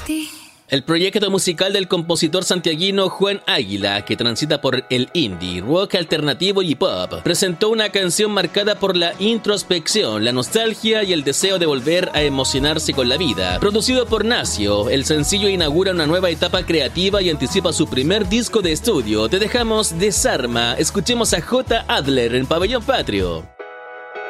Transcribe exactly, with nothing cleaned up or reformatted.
ti. El proyecto musical del compositor santiaguino Juan Águila, que transita por el indie, rock alternativo y pop, presentó una canción marcada por la introspección, la nostalgia y el deseo de volver a emocionarse con la vida. Producido por Nacio, el sencillo inaugura una nueva etapa creativa y anticipa su primer disco de estudio. Te dejamos Desarma. Escuchemos a J. Adler en Pabellón Patrio.